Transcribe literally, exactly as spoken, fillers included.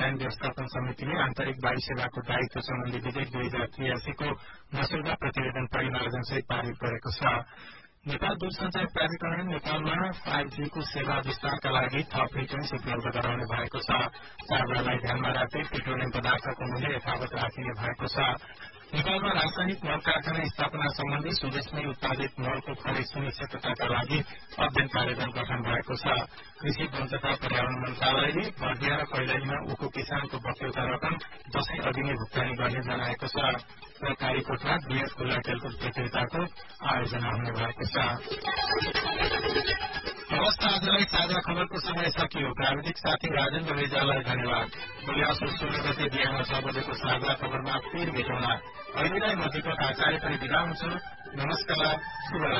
Land व्यवस्थापन समितिले आन्तरिक वायु सेवाको दायित्व सम्बन्धी विधेयक दुई हजार त्रियासीको मसौदा प्रतिवेदन परिमार्जनसहित पारित गरेको छ। नेपाल दूरसञ्चार प्राधिकरण नेपालमा फाइभ जी को सेवा विस्तारका लागि थप फ्रिक्वेन्सी उपलब्ध गराउने भएको छ। चार्जरलाई ध्यानमा राख्दै पेट्रोलियम पदार्थको मूल्य यथावत राखिने भएको छ। नेपालमा रासायनिक मल कारखाना स्थापना सम्बन्धी स्वदेशमै उत्पादित मलको खरिद सुनिश्चितताका लागि अध्ययन कार्यदल गठन भएको छ। कृषि वन तथा पर्यावरण मन्त्रालयले बर्दिया र कैलालीमा उखु किसानको बक्यौता रकम दशैं अघि नै भुक्तानी गर्ने जनाएको छ र कालीकोटमा वृहत खुल्ला खेलकुद प्रतियोगिताको आयोजना हुने भएको छ। हवस्, आजलाई साझा खबरको समय सकियो। प्राविधिक साथी राजेन्द्र रेजालाई धन्यवाद। भोलि असोज सोह्र गते बिहान छ बजेको साझा खबरमा फेरि भेटौँला। अहिलेलाई म दीपक आचार्य पनि बिदा हुन्छु। नमस्कार, शुभ